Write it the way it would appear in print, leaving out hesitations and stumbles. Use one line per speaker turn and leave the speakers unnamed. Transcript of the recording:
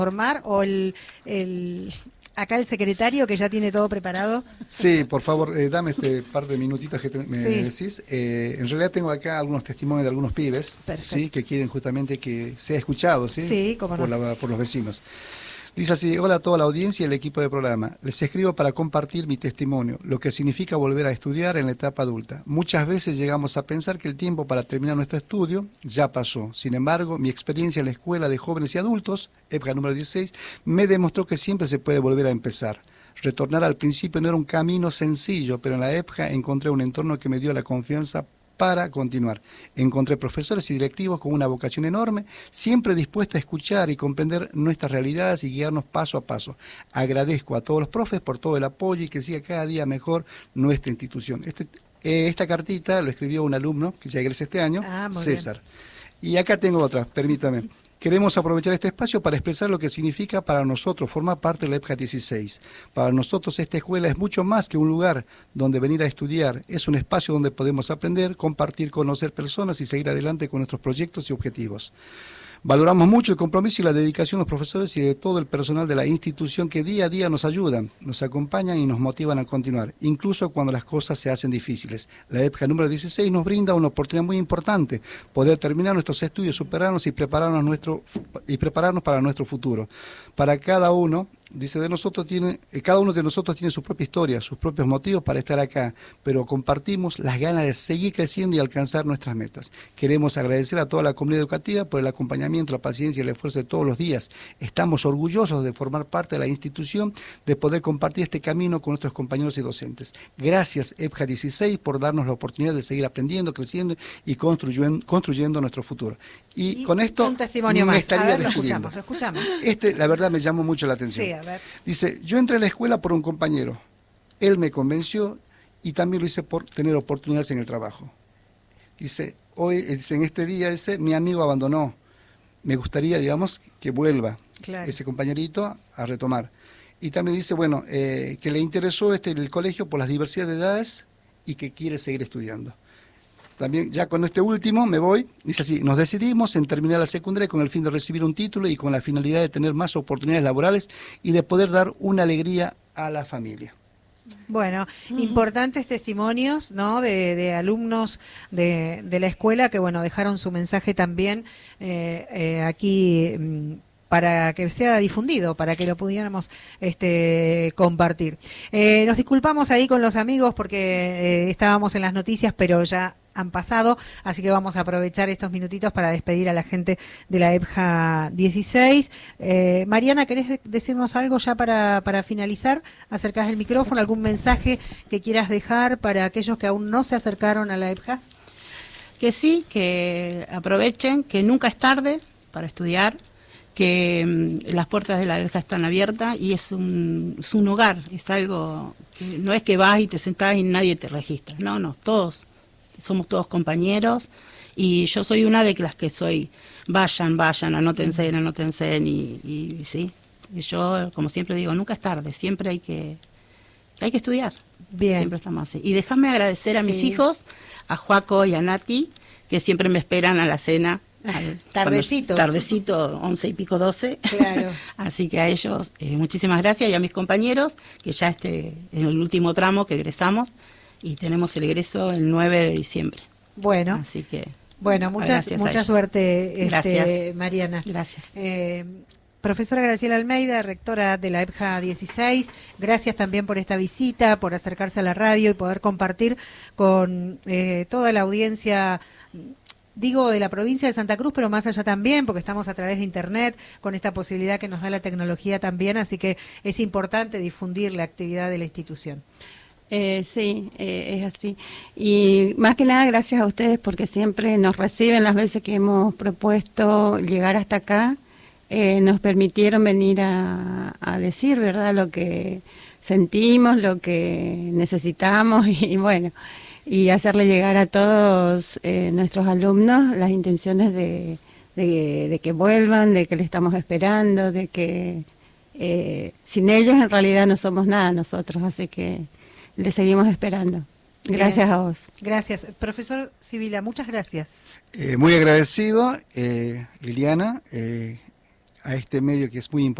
formar o acá el secretario que ya tiene todo preparado.
Sí, por favor, dame este par de minutitos que me
Sí.
decís. En realidad tengo acá algunos testimonios de algunos pibes, ¿sí? Que quieren justamente que sea escuchado, ¿sí?
Sí, cómo no.
Por los vecinos. Dice así: hola a toda la audiencia y el equipo de programa. Les escribo para compartir mi testimonio, lo que significa volver a estudiar en la etapa adulta. Muchas veces llegamos a pensar que el tiempo para terminar nuestro estudio ya pasó. Sin embargo, mi experiencia en la escuela de jóvenes y adultos, EPJA número 16, me demostró que siempre se puede volver a empezar. Retornar al principio no era un camino sencillo, pero en la EPJA encontré un entorno que me dio la confianza para continuar. Encontré profesores y directivos con una vocación enorme, siempre dispuestos a escuchar y comprender nuestras realidades y guiarnos paso a paso. Agradezco a todos los profes por todo el apoyo y que siga cada día mejor nuestra institución. Esta cartita lo escribió un alumno que ya egresa este año, César. Bien. Y acá tengo otra, permítame. Queremos aprovechar este espacio para expresar lo que significa para nosotros formar parte de la EPJA 16. Para nosotros esta escuela es mucho más que un lugar donde venir a estudiar. Es un espacio donde podemos aprender, compartir, conocer personas y seguir adelante con nuestros proyectos y objetivos. Valoramos mucho el compromiso y la dedicación de los profesores y de todo el personal de la institución que día a día nos ayudan, nos acompañan y nos motivan a continuar, incluso cuando las cosas se hacen difíciles. La EPJA número 16 nos brinda una oportunidad muy importante, poder terminar nuestros estudios, superarnos y prepararnos para nuestro futuro. Para cada uno, dice, cada uno de nosotros tiene su propia historia, sus propios motivos para estar acá, pero compartimos las ganas de seguir creciendo y alcanzar nuestras metas. Queremos agradecer a toda la comunidad educativa por el acompañamiento, la paciencia y el esfuerzo de todos los días. Estamos orgullosos de formar parte de la institución, de poder compartir este camino con nuestros compañeros y docentes. Gracias, EPJA 16, por darnos la oportunidad de seguir aprendiendo, creciendo y construyendo nuestro futuro. Y con esto
un testimonio más.
estaría
A ver,
despidiendo.
lo escuchamos.
La verdad me llamó mucho la atención.
Sí, a ver.
Dice, yo entré a la escuela por un compañero. Él me convenció y también lo hice por tener oportunidades en el trabajo. Dice, en este día mi amigo abandonó. Me gustaría, digamos, que vuelva ese compañerito a retomar. Y también dice, bueno, que le interesó el colegio por las diversidad de edades y que quiere seguir estudiando. También, ya con este último me voy, dice así: nos decidimos en terminar la secundaria con el fin de recibir un título y con la finalidad de tener más oportunidades laborales y de poder dar una alegría a la familia.
Bueno, importantes testimonios, ¿no? de alumnos de la escuela que, bueno, dejaron su mensaje también aquí para que sea difundido, para que lo pudiéramos compartir. Nos disculpamos ahí con los amigos porque estábamos en las noticias, pero ya han pasado, así que vamos a aprovechar estos minutitos para despedir a la gente de la EPJA 16. Mariana, ¿querés decirnos algo ya para finalizar? Acercás el micrófono, algún mensaje que quieras dejar para aquellos que aún no se acercaron a la EPJA.
Que sí, que aprovechen, que nunca es tarde para estudiar, que las puertas de la EPJA están abiertas y es un hogar, es algo que no es que vas y te sentás y nadie te registra, no, somos todos compañeros y yo soy una de las que vayan, anótense y sí, yo como siempre digo, nunca es tarde, siempre hay que estudiar. Bien. Siempre estamos así. Y déjame agradecer a mis hijos, a Joaco y a Nati, que siempre me esperan a la cena.
Tardecito,
11 y pico, 12.
Claro.
Así que a ellos muchísimas gracias y a mis compañeros, que ya en el último tramo que egresamos y tenemos el egreso el 9 de diciembre.
Bueno.
Así que
bueno, mucha suerte,
gracias.
Mariana.
Gracias.
Profesora Graciela Almeida, rectora de la EPJA 16, gracias también por esta visita, por acercarse a la radio y poder compartir con toda la audiencia, digo, de la provincia de Santa Cruz, pero más allá también, porque estamos a través de Internet, con esta posibilidad que nos da la tecnología también, así que es importante difundir la actividad de la institución.
Sí, es así. Y más que nada gracias a ustedes porque siempre nos reciben las veces que hemos propuesto llegar hasta acá. Nos permitieron venir a decir, ¿verdad?, lo que sentimos, lo que necesitamos y bueno, y hacerle llegar a todos nuestros alumnos las intenciones de que vuelvan, de que le estamos esperando, de que sin ellos en realidad no somos nada nosotros, así que le seguimos esperando. Gracias a vos.
Gracias. Profesor Sibila, muchas gracias.
Muy agradecido, Liliana. a este medio que es muy importante.